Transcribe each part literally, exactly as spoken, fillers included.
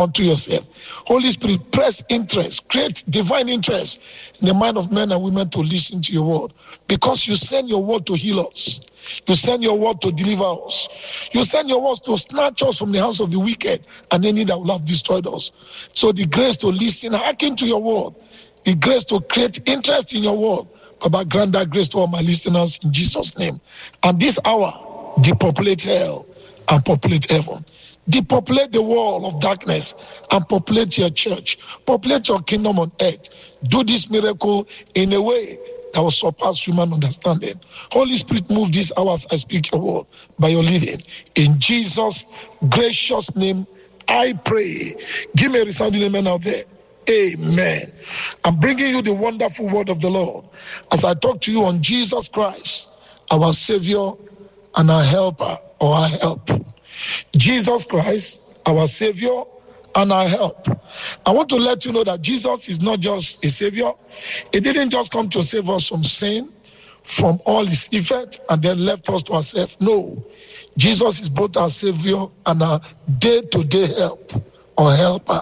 unto yourself. Holy Spirit, press interest, create divine interest in the mind of men and women to listen to your word. Because you send your word to heal us. You send your word to deliver us. You send your words to snatch us from the hands of the wicked and any that will have destroyed us. So the grace to listen, hearken to your word. The grace to create interest in your word. Baba, grant that grace to all my listeners in Jesus' name. And this hour, depopulate hell and populate heaven. Depopulate the wall of darkness and populate your church. Populate your kingdom on earth. Do this miracle in a way that will surpass human understanding. Holy Spirit, move these hours I speak your word by your leading. In Jesus' gracious name, I pray. Give me a resounding amen out there. Amen. I'm bringing you the wonderful word of the Lord as I talk to you on Jesus Christ, our Savior and our helper, or our help. Jesus Christ, our Savior and our help. I want to let you know that Jesus is not just a Savior. He didn't just come to save us from sin, from all its effects, and then left us to ourselves. No. Jesus is both our Savior and our day-to-day help or helper.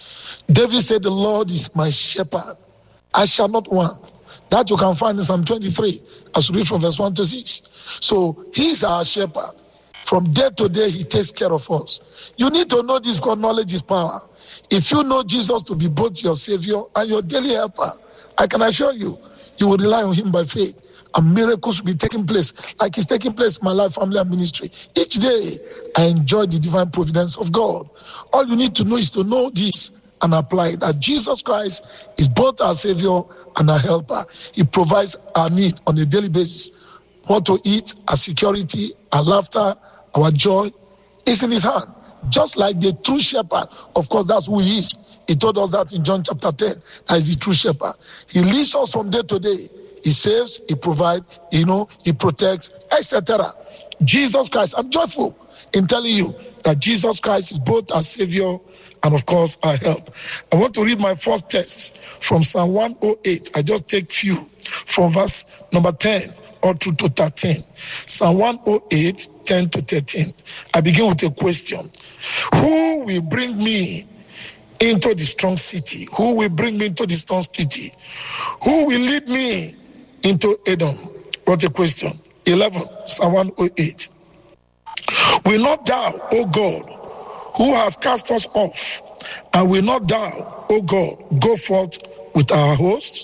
David said, the Lord is my shepherd. I shall not want. That you can find in Psalm twenty-three, as we read from verse one to six. So he's our shepherd. From day to day, he takes care of us. You need to know this because knowledge is power. If you know Jesus to be both your Savior and your daily helper, I can assure you, you will rely on him by faith. And miracles will be taking place like it's taking place in my life, family, and ministry. Each day, I enjoy the divine providence of God. All you need to know is to know this and apply that Jesus Christ is both our Savior and our helper. He provides our need on a daily basis. What to eat, our security, our laughter, our joy is in his hand. Just like the true shepherd. Of course, that's who he is. He told us that in John chapter ten. That is the true shepherd. He leads us from day to day. He saves, he provides, you know, he protects, et cetera. Jesus Christ, I'm joyful in telling you that Jesus Christ is both our Savior and, of course, our help. I want to read my first text from Psalm one oh eight. I just take few from verse number ten or through to thirteen. Psalm one oh eight, ten to thirteen. I begin with a question. Who will bring me into the strong city? Who will bring me into the strong city? Who will lead me into Edom? What a question. eleven, Psalm one oh eight. Will not thou, O God, who has cast us off, and will not thou, O God, go forth with our hosts?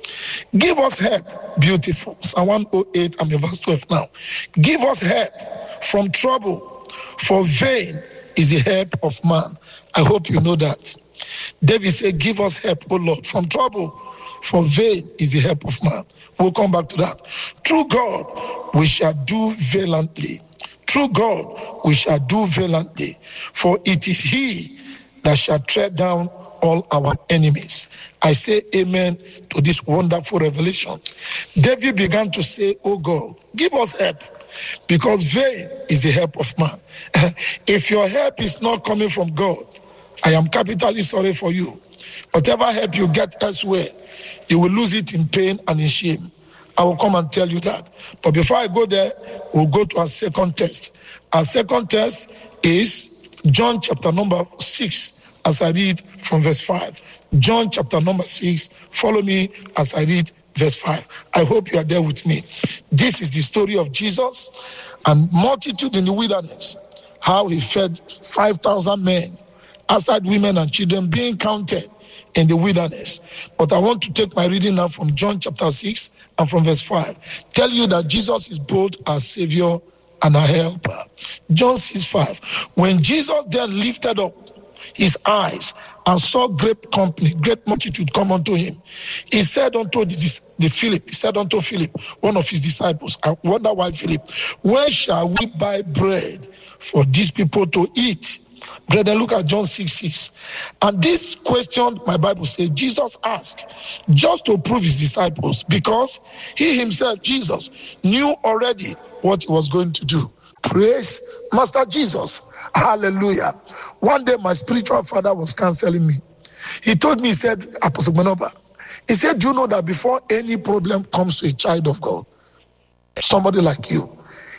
Give us help, beautiful. Psalm one oh eight, I'm in verse twelve now. Give us help from trouble, for vain is the help of man. I hope you know that. David said, give us help, O Lord, from trouble, for vain is the help of man. We'll come back to that. Through God, we shall do valiantly. Through God, we shall do valiantly, for it is he that shall tread down all our enemies. I say amen to this wonderful revelation. David began to say, oh God, give us help, because vain is the help of man. If your help is not coming from God, I am capitally sorry for you. Whatever help you get elsewhere, you will lose it in pain and in shame. I will come and tell you that. But before I go there, we'll go to our second test. Our second test is John chapter number six, as I read from verse five. John chapter number six, follow me as I read verse five. I hope you are there with me. This is the story of Jesus and multitude in the wilderness, how he fed five thousand men, outside women and children being counted in the wilderness. But I want to take my reading now from John chapter six and from verse five. Tell you that Jesus is both our Savior and our helper. John six five. When Jesus then lifted up his eyes and saw great company, great multitude come unto him, he said unto the, the Philip, he said unto Philip, one of his disciples, I wonder why Philip, where shall we buy bread for these people to eat? Brethren, look at John six six. And this question, my Bible says, Jesus asked just to prove his disciples, because he himself, Jesus, knew already what he was going to do. Praise Master Jesus. Hallelujah. One day, my spiritual father was counseling me. He told me, he said, Apostle Manoba, he said, do you know that before any problem comes to a child of God, somebody like you,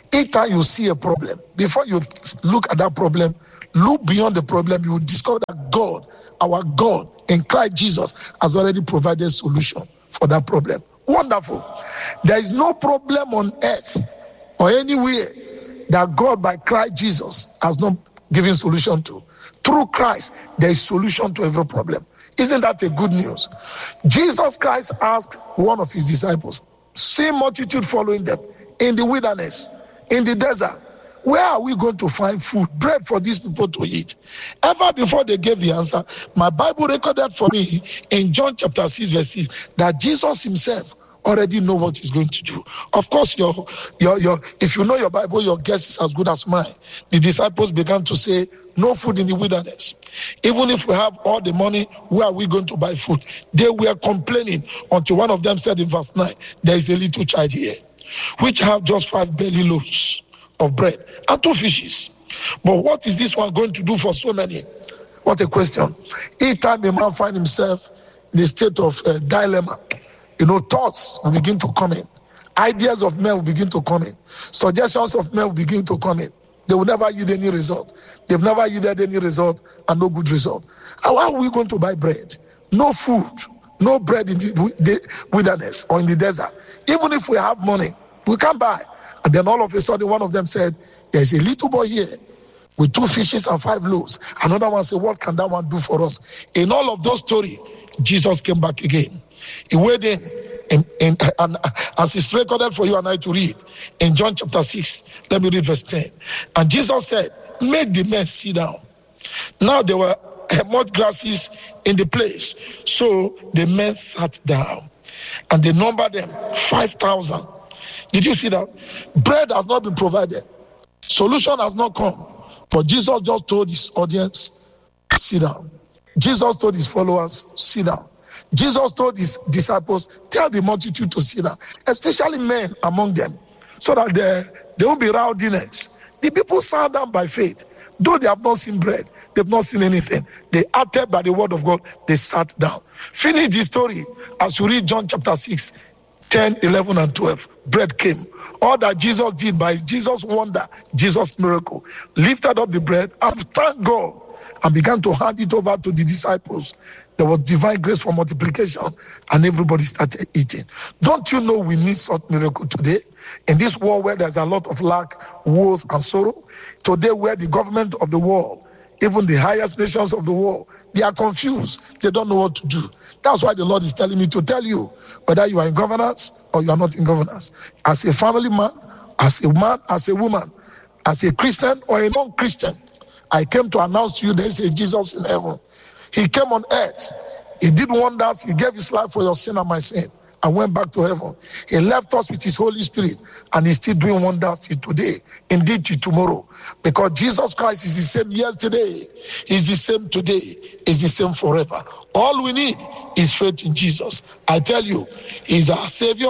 Each time you see a problem, before you look at that problem, look beyond the problem, you will discover that God, our God, in Christ Jesus, has already provided a solution for that problem. Wonderful. There is no problem on earth or anywhere that God, by Christ Jesus, has not given solution to. Through Christ, there is solution to every problem. Isn't that a good news? Jesus Christ asked one of his disciples, see multitude following them in the wilderness, in the desert. Where are we going to find food, bread for these people to eat? Ever before they gave the answer, my Bible recorded for me in John chapter six, verse six, that Jesus himself already know what he's going to do. Of course, your, your, your, if you know your Bible, your guess is as good as mine. The disciples began to say, no food in the wilderness. Even if we have all the money, where are we going to buy food? They were complaining until one of them said in verse nine, there is a little child here, which have just five belly loaves of bread and two fishes. But what is this one going to do for so many? What a question. Each time a man finds himself in a state of uh, dilemma, you know, thoughts will begin to come in. Ideas of men will begin to come in. Suggestions of men will begin to come in. They will never yield any result. They've never yielded any result and no good result. How are we going to buy bread? No food, no bread in the, the wilderness or in the desert. Even if we have money, we can't buy. And then all of a sudden, one of them said, there's a little boy here with two fishes and five loaves. Another one said, what can that one do for us? In all of those stories, Jesus came back again. He weighed in, in, in and as it's recorded for you and I to read, in John chapter six, let me read verse ten. And Jesus said, make the men sit down. Now there were much grasses in the place. So the men sat down, and they numbered them five thousand. Did you see that? Bread has not been provided. Solution has not come. But Jesus just told his audience, sit down. Jesus told his followers, sit down. Jesus told his disciples, tell the multitude to sit down, especially men among them, so that there, there won't be rowdiness. The people sat down by faith. Though they have not seen bread, they've not seen anything. They acted by the word of God, they sat down. Finish the story as you read John chapter six, ten, eleven, and twelve. Bread came. All that Jesus did by Jesus' wonder, Jesus' miracle, lifted up the bread and thanked God and began to hand it over to the disciples. There was divine grace for multiplication and everybody started eating. Don't you know we need such miracle today? In this world where there's a lot of lack, woes, and sorrow, today where the government of the world, even the highest nations of the world, they are confused. They don't know what to do. That's why the Lord is telling me to tell you, whether you are in governance or you are not in governance, as a family man, as a man, as a woman, as a Christian or a non-Christian, I came to announce to you there is a Jesus in heaven. He came on earth. He did wonders. He gave his life for your sin and my sin and went back to heaven. He left us with his Holy Spirit, and he's still doing wonders till today, indeed till tomorrow. Because Jesus Christ is the same yesterday, he's the same today, he's the same forever. All we need is faith in Jesus. I tell you, he's our Savior.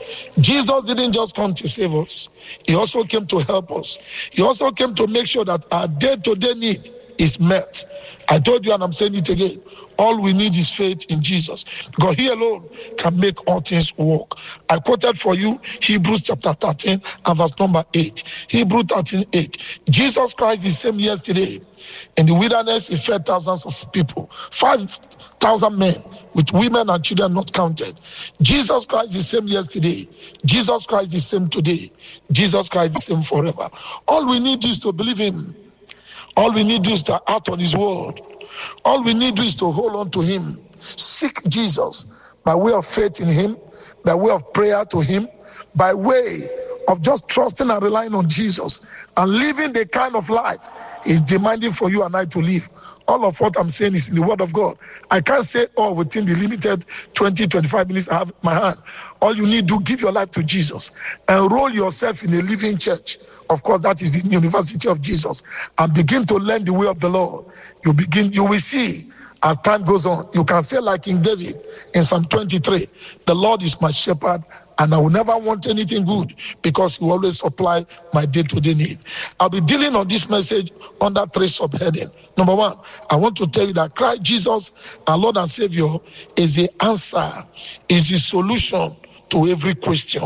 Jesus didn't just come to save us. He also came to help us. He also came to make sure that our day-to-day need is met. I told you, and I'm saying it again, all we need is faith in Jesus, because he alone can make all things work. I quoted for you Hebrews chapter thirteen and verse number eight. Hebrews thirteen, eight. Jesus Christ is the same yesterday. In the wilderness, he fed thousands of people, five thousand men with women and children not counted. Jesus Christ is the same yesterday. Jesus Christ is the same today. Jesus Christ is the same forever. All we need is to believe him. All we need is to act on his word. All we need is to hold on to him. Seek Jesus by way of faith in him, by way of prayer to him, by way of just trusting and relying on Jesus and living the kind of life he's demanding for you and I to live. All of what I'm saying is in the word of God. I can't say all within the limited twenty, twenty-five minutes I have in my hand. All you need to give your life to Jesus. Enroll yourself in a living church. Of course, that is the University of Jesus. And begin to learn the way of the Lord. You begin, you will see as time goes on. You can say like King David in Psalm twenty-three, the Lord is my shepherd, and I will never want anything good, because he will always supply my day-to-day need. I'll be dealing on this message under three subheadings. Number one, I want to tell you that Christ Jesus, our Lord and Savior, is the answer, is the solution to every question.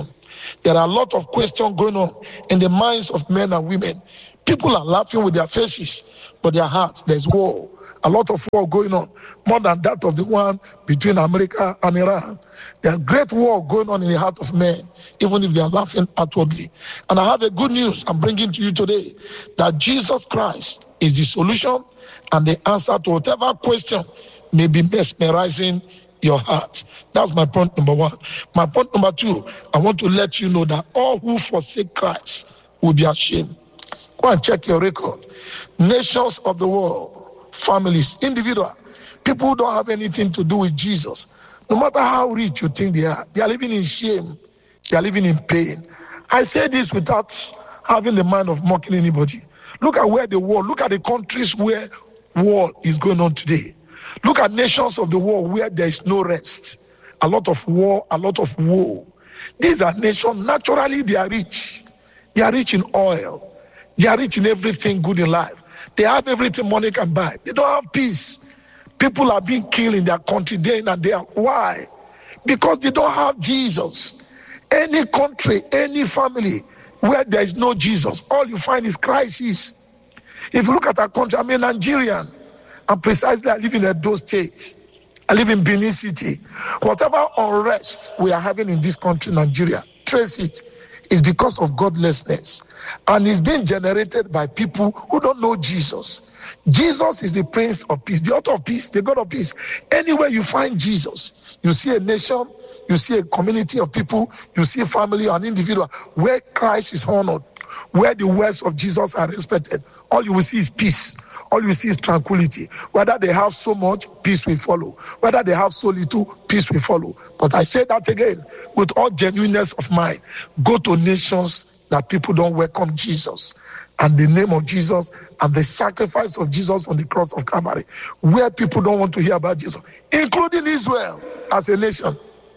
There are a lot of questions going on in the minds of men and women. People are laughing with their faces, but their hearts, there's war. A lot of war going on, more than that of the one between America and Iran. There's great war going on in the heart of men, even if they are laughing outwardly. And I have a good news I'm bringing to you today, that Jesus Christ is the solution and the answer to whatever question may be mesmerizing your heart. That's my point number one. My point number two, I want to let you know that all who forsake Christ will be ashamed. Go and check your record. Nations of the world, families, individuals, people who don't have anything to do with Jesus, no matter how rich you think they are, they are living in shame. They are living in pain. I say this without having the mind of mocking anybody. Look at where the war, look at the countries where war is going on today. Look at nations of the world where there is no rest. A lot of war, a lot of woe. These are nations, naturally they are rich. They are rich in oil. They are rich in everything good in life. They have everything money can buy. They don't have peace. People are being killed in their country day in and day out. Why? Because they don't have Jesus. Any country, any family where there is no Jesus, all you find is crisis. If you look at our country, I'm a Nigerian, and precisely I live in Edo State. I live in Benin City. Whatever unrest we are having in this country, Nigeria, trace it, is because of godlessness. And it's being generated by people who don't know Jesus. Jesus is the Prince of Peace, the author of peace, the God of peace. Anywhere you find Jesus, you see a nation, you see a community of people, you see a family, an individual, where Christ is honored, where the words of Jesus are respected. All you will see is peace. All you see is tranquility. Whether they have so much, peace will follow. Whether they have so little, peace will follow. But I say that again, with all genuineness of mind, go to nations that people don't welcome Jesus and the name of Jesus and the sacrifice of Jesus on the cross of Calvary, where people don't want to hear about Jesus, including Israel as a nation.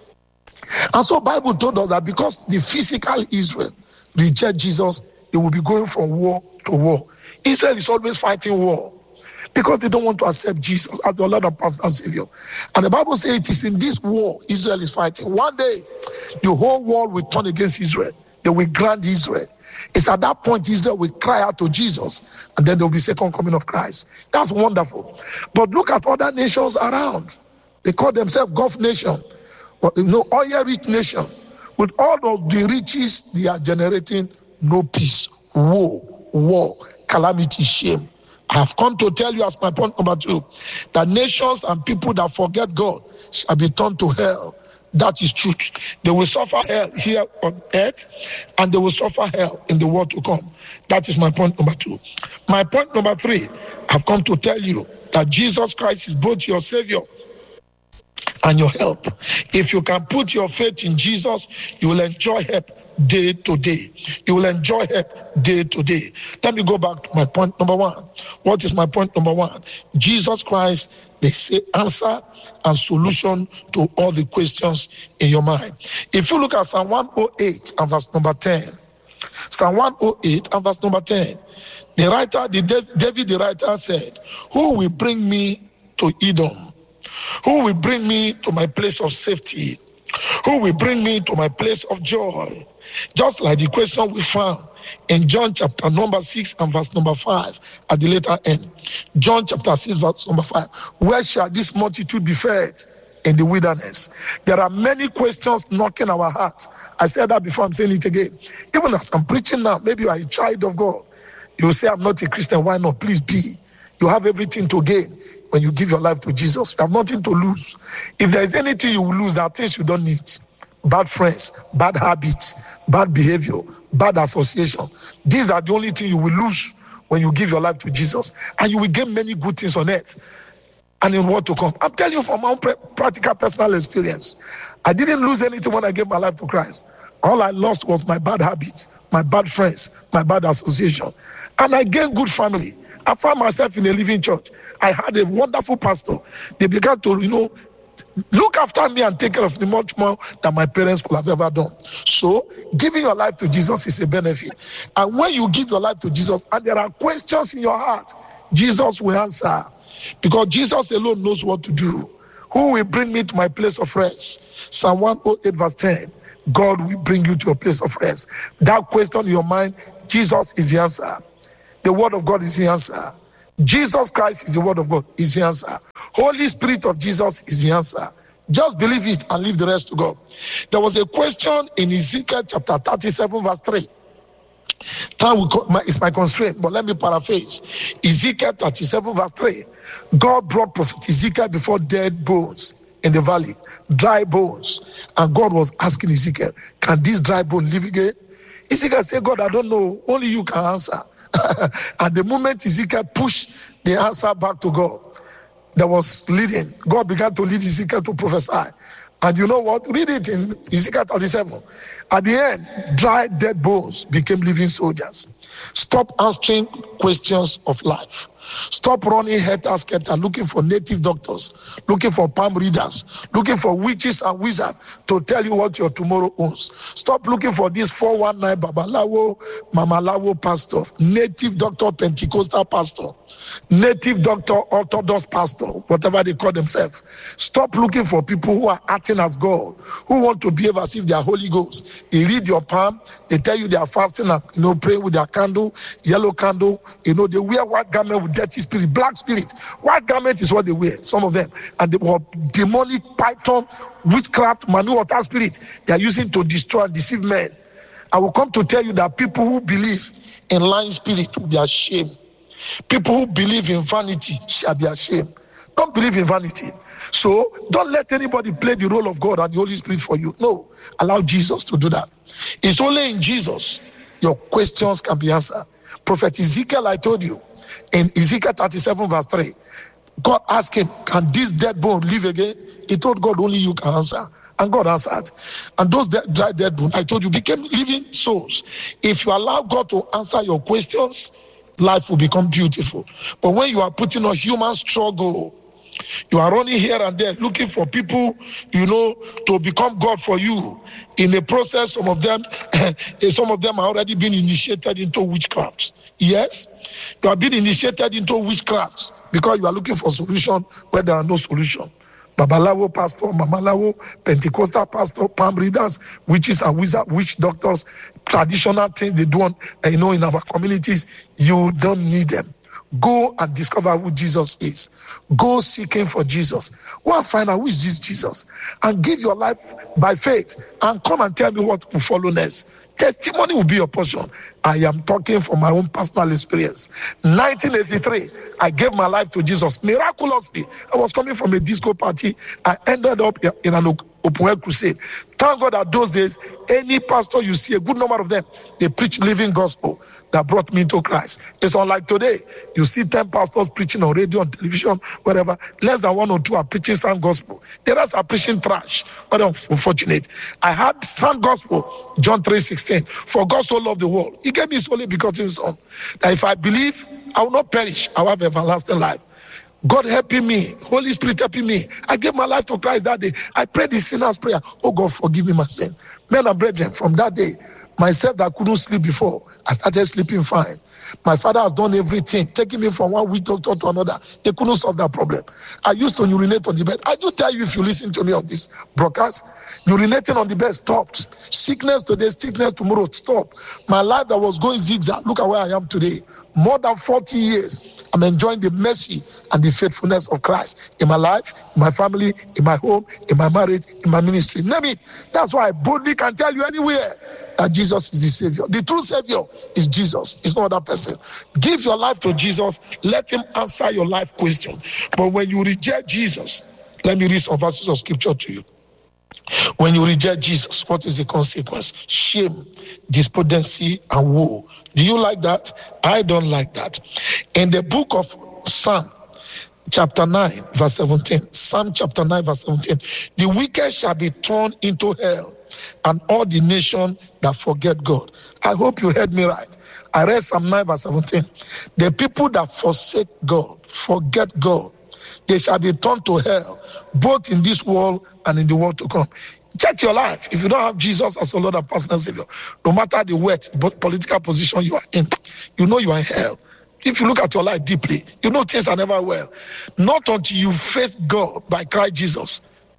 And so Bible told us that because the physical Israel reject Jesus, they will be going from war to war. Israel is always fighting war because they don't want to accept Jesus as the Lord and personal Savior. And the Bible says it is in this war Israel is fighting. One day, the whole world will turn against Israel. They will grant Israel. It's at that point Israel will cry out to Jesus, and then there will be second coming of Christ. That's wonderful. But look at other nations around. They call themselves Gulf nation, but you know, oil-rich nation. With all of the riches they are generating, no peace, woe, war, calamity, shame. I have come to tell you as my point number two, that nations and people that forget God shall be turned to hell. That is truth. They will suffer hell here on earth, and they will suffer hell in the world to come. That is my point number two. My point number three, I've come to tell you that Jesus Christ is both your Savior and your help. If you can put your faith in Jesus, you will enjoy help day to day. You will enjoy help day to day. Let me go back to my point number one. What is my point number one? Jesus Christ, they say answer and solution to all the questions in your mind. If you look at Psalm one oh eight and verse number ten, Psalm one oh eight and verse number ten, the writer, the David the writer said, who will bring me to Edom? Who will bring me to my place of safety? Who will bring me to my place of joy? Just like the question we found in John chapter number six and verse number five at the later end. John chapter six verse number five. Where shall this multitude be fed? In the wilderness. There are many questions knocking our heart. I said that before, I'm saying it again. Even as I'm preaching now, maybe you are a child of God. You will say, I'm not a Christian. Why not? Please be. You have everything to gain when you give your life to Jesus. You have nothing to lose. If there is anything you will lose, there are things you don't need. Bad friends, bad habits, bad behavior, bad association. These are the only things you will lose when you give your life to Jesus. And you will gain many good things on earth and in what to come. I'm telling you from my own practical personal experience. I didn't lose anything when I gave my life to Christ. All I lost was my bad habits, my bad friends, my bad association. And I gained good family. I found myself in a living church. I had a wonderful pastor. They began to, you know, look after me and take care of me much more than my parents could have ever done. So, giving your life to Jesus is a benefit. And when you give your life to Jesus, and there are questions in your heart, Jesus will answer. Because Jesus alone knows what to do. Who will bring me to my place of rest? Psalm one oh eight verse ten. God will bring you to a place of rest. That question in your mind, Jesus is the answer. The word of God is the answer. Jesus Christ is the word of God, is the answer. Holy Spirit of Jesus is the answer. Just believe it and leave the rest to God. There was a question in Ezekiel chapter thirty-seven, verse three. Time is my constraint, but let me paraphrase. Ezekiel thirty-seven, verse three. God brought prophet Ezekiel before dead bones in the valley, dry bones. And God was asking Ezekiel, can this dry bone live again? Ezekiel said, God, I don't know. Only you can answer. At the moment Ezekiel pushed the answer back to God, there was leading. God began to lead Ezekiel to prophesy. And you know what? Read it in Ezekiel thirty-seven. At the end, dry, dead bones became living soldiers. Stop answering questions of life. Stop running helter-skelter, looking for native doctors, looking for palm readers, looking for witches and wizards to tell you what your tomorrow owns. Stop looking for this four one nine Babalawo, Mamalawo pastor, native doctor, Pentecostal pastor, native doctor, Orthodox pastor, whatever they call themselves. Stop looking for people who are acting as God, who want to behave as if they are Holy Ghost. They read your palm, they tell you they are fasting and, you know, praying with their candle, yellow candle. You know, they wear white garment with dirty spirit, black spirit. White garment is what they wear, some of them. And they were demonic python, witchcraft, manu water spirit they are using to destroy and deceive men. I will come to tell you that people who believe in lying spirit will be ashamed. People who believe in vanity shall be ashamed. Don't believe in vanity. So don't let anybody play the role of God and the Holy Spirit for you. No, allow Jesus to do that. It's only in Jesus your questions can be answered. Prophet Ezekiel, I told you, in Ezekiel thirty-seven verse three, God asked him, can this dead bone live again? He told God, only you can answer. And God answered. And those dead, dry dead bones, I told you, became living souls. If you allow God to answer your questions, life will become beautiful. But when you are putting on human struggle, you are running here and there looking for people, you know, to become God for you. In the process, some of them, some of them are already been initiated into witchcraft. Yes, you have been initiated into witchcraft because you are looking for solution where there are no solution. Babalawo pastor, Mamalawo, Pentecostal pastor, palm readers, witches and wizards, witch doctors, traditional things they do, you know, in our communities. You don't need them. Go and discover who Jesus is. Go seeking for Jesus. Go and find out who is this Jesus. And give your life by faith. And come and tell me what will follow next. Testimony will be your portion. I am talking from my own personal experience. nineteen eighty-three, I gave my life to Jesus. Miraculously, I was coming from a disco party. I ended up in an open air crusade. Thank God that those days, any pastor you see, a good number of them, they preach living gospel that brought me to Christ. It's unlike today. You see ten pastors preaching on radio, on television, whatever. Less than one or two are preaching sound gospel. The rest are preaching trash. But I'm unfortunate. I had sound gospel, John three sixteen. For God so loved the world, he gave me his only begotten son, that if I believe, I will not perish, I will have everlasting life. God helping me, Holy Spirit helping me. I gave my life to Christ that day. I prayed the sinner's prayer. Oh God, forgive me my sin. Men and brethren, from that day, myself that couldn't sleep before, I started sleeping fine. My father has done everything, taking me from one witch doctor to another. They couldn't solve that problem. I used to urinate on the bed. I do tell you, if you listen to me on this broadcast, urinating on the bed stopped. Sickness today, sickness tomorrow, stop. My life that was going zigzag, look at where I am today. More than forty years, I'm enjoying the mercy and the faithfulness of Christ in my life, in my family, in my home, in my marriage, in my ministry. Name it. That's why I boldly can tell you anywhere that Jesus is the Savior. The true Savior is Jesus. It's no other person. Give your life to Jesus. Let him answer your life question. But when you reject Jesus, let me read some verses of scripture to you. When you reject Jesus, what is the consequence? Shame, despondency, and woe. Do you like that? I don't like that. In the book of Psalm, chapter nine, verse seventeen, Psalm chapter nine, verse seventeen, the wicked shall be thrown into hell, and all the nation that forget God. I hope you heard me right. I read Psalm nine, verse seventeen. The people that forsake God, forget God, they shall be turned to hell, both in this world and in the world to come. Check your life. If you don't have Jesus as your Lord and personal Savior, no matter the wet political position you are in, you know you are in hell. If you look at your life deeply, you know things are never well. Not until you face God by Christ Jesus,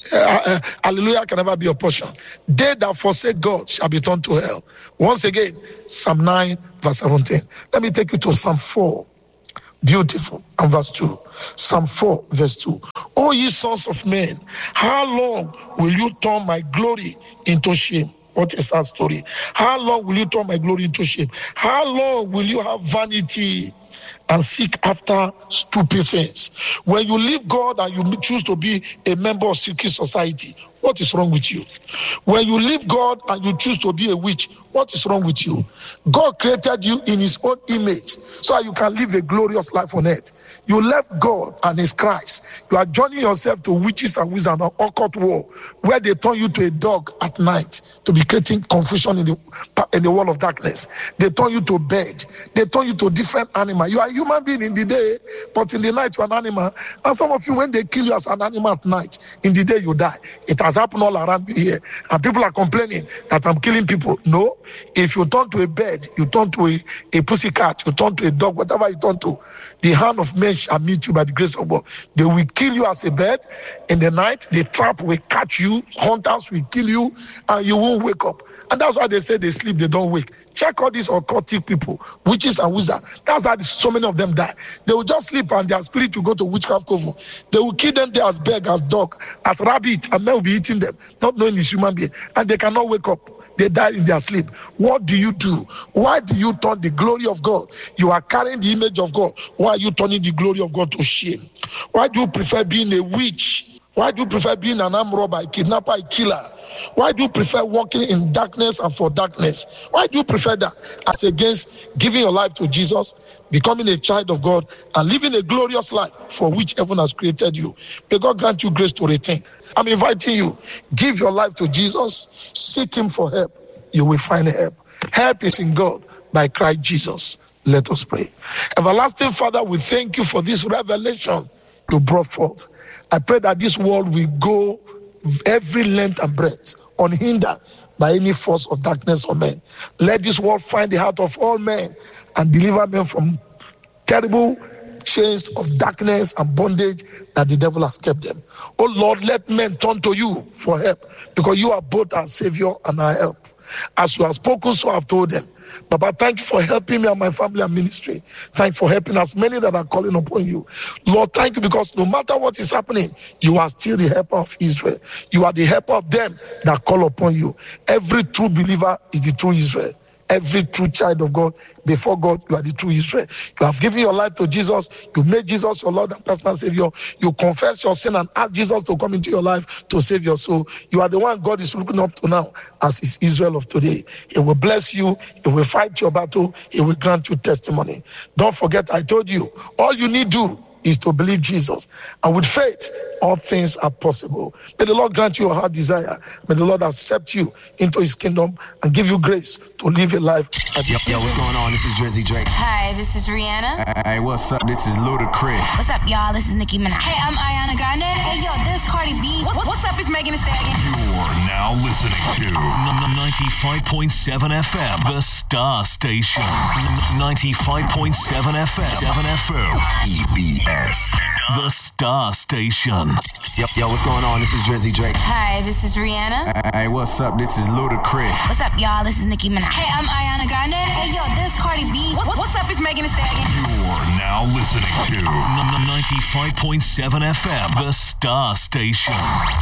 Uh, uh, hallelujah can never be your portion. They that forsake God shall be turned to hell. Once again, Psalm nine, verse seventeen. Let me take you to Psalm four. Beautiful. And verse two. Psalm four, verse two. O ye sons of men, how long will you turn my glory into shame? What is that story? How long will you turn my glory into shame? How long will you have vanity and seek after stupid things? When you leave God and you choose to be a member of secret society, what is wrong with you? When you leave God and you choose to be a witch, what is wrong with you? God created you in his own image so that you can live a glorious life on earth. You left God and his Christ. You are joining yourself to witches and wizards on occult war, where they turn you to a dog at night to be creating confusion in the in the world of darkness. They turn you to bed. They turn you to different animal. You are a human being in the day, but in the night you're an animal. And some of you, when they kill you as an animal at night, in the day you die. It has happened all around me here. And people are complaining that I'm killing people. No. If you turn to a bed, you turn to a, a pussycat, you turn to a dog, whatever you turn to, the hand of men shall meet you by the grace of God. They will kill you as a bird in the night. The trap will catch you. Hunters will kill you, and you won't wake up. And that's why they say they sleep, they don't wake. Check all these occultic people, witches and wizards. That's why so many of them die. They will just sleep and their spirit will go to witchcraft coven. They will kill them there as beg, as dog, as rabbit, and men will be eating them, not knowing it's human being. And they cannot wake up. They die in their sleep. What do you do? Why do you turn the glory of God? You are carrying the image of God. Why are you turning the glory of God to shame? Why do you prefer being a witch? Why do you prefer being an armed robber, a kidnapper, a killer? Why do you prefer walking in darkness and for darkness? Why do you prefer that as against giving your life to Jesus, becoming a child of God, and living a glorious life for which heaven has created you? May God grant you grace to retain. I'm inviting you. Give your life to Jesus. Seek him for help. You will find help. Help is in God by Christ Jesus. Let us pray. Everlasting Father, we thank you for this revelation you brought forth. I pray that this world will go every length and breadth, unhindered by any force of darkness or men. Let this world find the heart of all men and deliver men from terrible chains of darkness and bondage that the devil has kept them. Oh Lord, let men turn to you for help, because you are both our Savior and our help. As you have spoken, so I have told them. Baba, thank you for helping me and my family and ministry. Thank you for helping us, many that are calling upon you. Lord, thank you, because no matter what is happening, you are still the helper of Israel. You are the helper of them that call upon you. Every true believer is the true Israel. Every true child of God, before God, you are the true Israel. You have given your life to Jesus. You made Jesus your Lord and personal Savior. You confess your sin and ask Jesus to come into your life to save your soul. You are the one God is looking up to now as his Israel of today. He will bless you. He will fight your battle. He will grant you testimony. Don't forget, I told you, all you need to do is to believe Jesus. And with faith, all things are possible. May the Lord grant you a heart desire. May the Lord accept you into his kingdom and give you grace to live a life. Yo, yo, what's going on? This is Drizzy Drake. Hi, this is Rihanna. Hey, what's up? This is Ludacris. What's up, y'all? This is Nicki Minaj. Hey, I'm Ariana Grande. Hey, yo, this is Cardi B. What, what's up? It's Megan Thee Stallion. You're now listening to ninety-five point seven F M, the Star Station. ninety-five point seven F M, seven F M, E B S, the Star Station. Yo, yo, what's going on? This is Drizzy Drake. Hi, this is Rihanna. Hey, what's up? This is Ludacris. What's up, y'all? This is Nicki Minaj. Hey, I'm Ariana Grande. Hey, yo, this is Cardi B. What, what's up? It's Megan Thee Stallion. You're now listening to ninety-five point seven F M, the Star Station.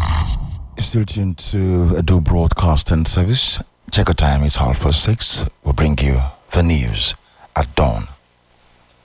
You're still tuned to a do broadcasting service. Check our time, it's half past six. We'll bring you the news at dawn.